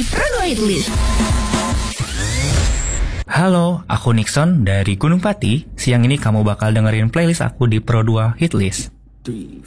Pro 2 Hitlist. Halo, aku Nixon dari Gunung Pati. Siang ini kamu bakal dengerin playlist aku di Pro 2 Hitlist. 3,